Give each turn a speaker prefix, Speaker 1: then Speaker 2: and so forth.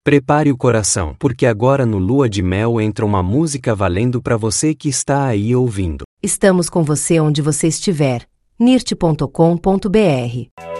Speaker 1: Prepare o coração, porque agora no Lua de Mel entra uma música valendo para você que está aí ouvindo.
Speaker 2: Estamos com você onde você estiver. nirt.com.br